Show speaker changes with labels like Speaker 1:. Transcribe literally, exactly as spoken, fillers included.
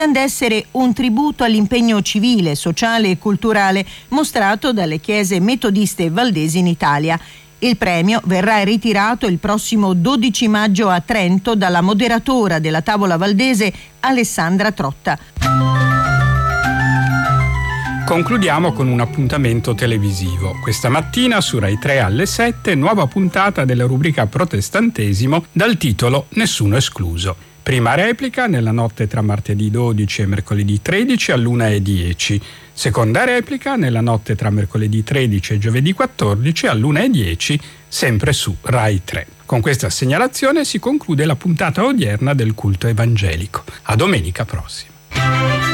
Speaker 1: ad essere un tributo all'impegno civile, sociale e culturale mostrato dalle chiese metodiste valdesi in Italia. Il premio verrà ritirato il prossimo dodici maggio a Trento dalla moderatora della tavola valdese Alessandra Trotta.
Speaker 2: Concludiamo con un appuntamento televisivo. Questa mattina su Rai tre alle sette, nuova puntata della rubrica Protestantesimo dal titolo Nessuno escluso. Prima replica nella notte tra martedì dodici e mercoledì tredici all'una e dieci. Seconda replica nella notte tra mercoledì tredici e giovedì quattordici all'una e dieci, sempre su Rai tre. Con questa segnalazione si conclude la puntata odierna del culto evangelico. A domenica prossima.